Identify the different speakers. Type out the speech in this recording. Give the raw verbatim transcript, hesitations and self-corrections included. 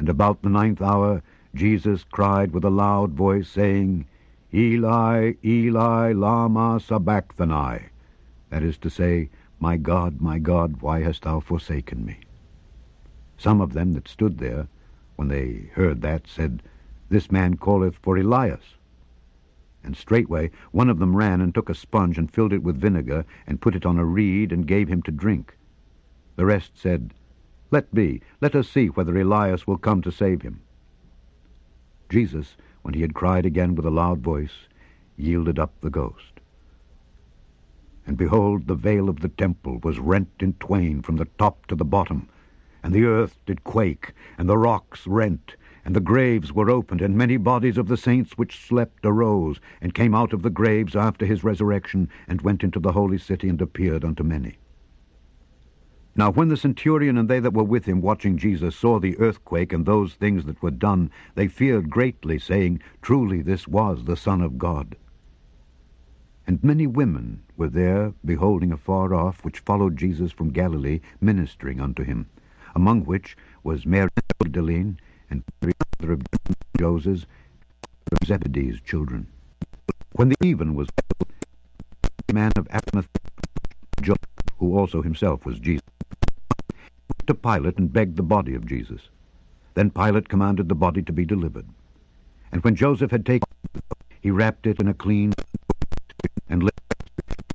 Speaker 1: And about the ninth hour Jesus cried with a loud voice, saying, Eli, Eli, lama sabachthani. That is to say, My God, my God, why hast thou forsaken me? Some of them that stood there, when they heard that, said, This man calleth for Elias. And straightway one of them ran and took a sponge and filled it with vinegar and put it on a reed and gave him to drink. The rest said, Let be, let us see whether Elias will come to save him. Jesus, when he had cried again with a loud voice, yielded up the ghost. And behold, the veil of the temple was rent in twain from the top to the bottom, and the earth did quake, and the rocks rent, and the graves were opened, and many bodies of the saints which slept arose, and came out of the graves after his resurrection, and went into the holy city, and appeared unto many. Now when the centurion and they that were with him watching Jesus saw the earthquake and those things that were done, they feared greatly, saying, Truly this was the Son of God. And many women were there, beholding afar off, which followed Jesus from Galilee, ministering unto him, among which was Mary Magdalene, and Mary mother of Joses, of Zebedee's children. When the even was a man of Arimathea, Joseph, who also himself was Jesus, went to Pilate and begged the body of Jesus. Then Pilate commanded the body to be delivered. And when Joseph had taken it, he wrapped it in a clean